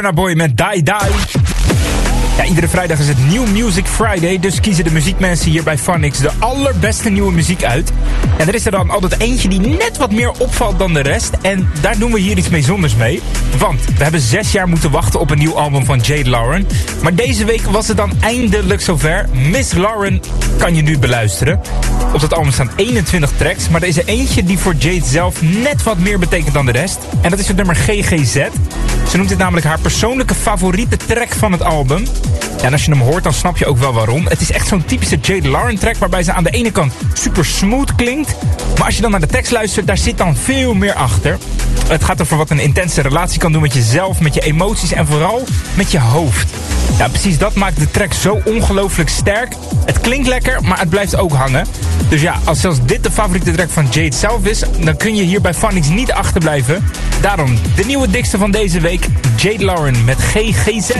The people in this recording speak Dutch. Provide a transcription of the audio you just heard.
Burna Boy met Die Die. Ja, iedere vrijdag is het New Music Friday, dus kiezen de muziekmensen hier bij Phonics de allerbeste nieuwe muziek uit. En er is er dan altijd eentje die net wat meer opvalt dan de rest. En daar doen we hier iets bijzonders mee. Want we hebben 6 jaar moeten wachten op een nieuw album van Jade Lauren. Maar deze week was het dan eindelijk zover. Miss Lauren kan je nu beluisteren. Op dat album staan 21 tracks, maar er is er eentje die voor Jade zelf net wat meer betekent dan de rest. En dat is het nummer GGZ. Ze noemt dit namelijk haar persoonlijke favoriete track van het album. Ja, en als je hem hoort, dan snap je ook wel waarom. Het is echt zo'n typische Jade Lauren track, waarbij ze aan de ene kant super smooth klinkt. Maar als je dan naar de tekst luistert, daar zit dan veel meer achter. Het gaat over wat een intense relatie kan doen met jezelf, met je emoties en vooral met je hoofd. Ja, precies dat maakt de track zo ongelooflijk sterk. Het klinkt lekker, maar het blijft ook hangen. Dus ja, als zelfs dit de favoriete track van Jade zelf is, dan kun je hier bij Phonics niet achterblijven. Daarom de nieuwe dikste van deze week, Jade Lauren met GGZ.